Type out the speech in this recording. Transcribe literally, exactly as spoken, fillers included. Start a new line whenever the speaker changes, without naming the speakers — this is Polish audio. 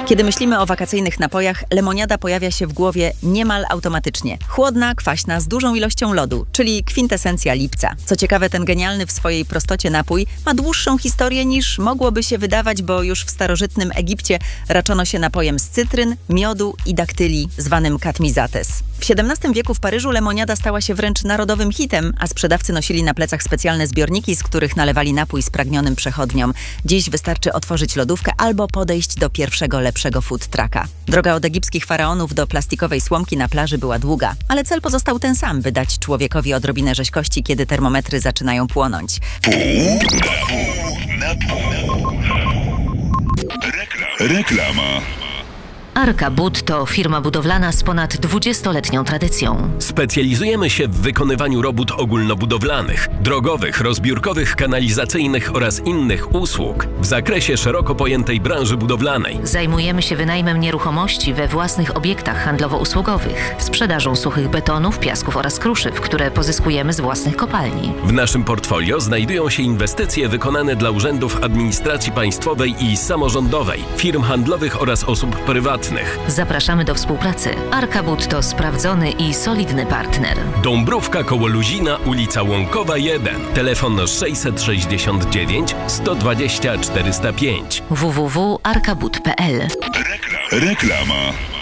Kiedy myślimy o wakacyjnych napojach, lemoniada pojawia się w głowie niemal automatycznie. Chłodna, kwaśna, z dużą ilością lodu, czyli kwintesencja Lipca. Co ciekawe, ten genialny w swojej prostocie napój ma dłuższą historię niż mogłoby się wydawać, bo już w starożytnym Egipcie raczono się napojem z cytryn, miodu i daktyli, zwanym katmizates. W siedemnastym wieku w Paryżu lemoniada stała się wręcz narodowym hitem, a sprzedawcy nosili na plecach specjalne zbiorniki, z których nalewali napój spragnionym przechodniom. Dziś wystarczy otworzyć lodówkę albo podejść do pierwszego lepszego food trucka. Droga od egipskich faraonów do plastikowej słomki na plaży była długa, ale cel pozostał ten sam – wydać człowiekowi odrobinę rzeźkości, kiedy termometry zaczynają płonąć.
Reklama.
Arka Bud to firma budowlana z ponad dwudziestoletnią tradycją.
Specjalizujemy się w wykonywaniu robót ogólnobudowlanych, drogowych, rozbiórkowych, kanalizacyjnych oraz innych usług w zakresie szeroko pojętej branży budowlanej.
Zajmujemy się wynajmem nieruchomości we własnych obiektach handlowo-usługowych, sprzedażą suchych betonów, piasków oraz kruszyw, które pozyskujemy z własnych kopalni.
W naszym portfolio znajdują się inwestycje wykonane dla urzędów administracji państwowej i samorządowej, firm handlowych oraz osób prywatnych.
Zapraszamy do współpracy. Arka Bud to sprawdzony i solidny partner.
Dąbrówka koło Luzina, ulica Łąkowa jeden. Telefon sześćset sześćdziesiąt dziewięć sto dwadzieścia czterysta pięć.
w w w kropka arka bud kropka p l.
Reklama.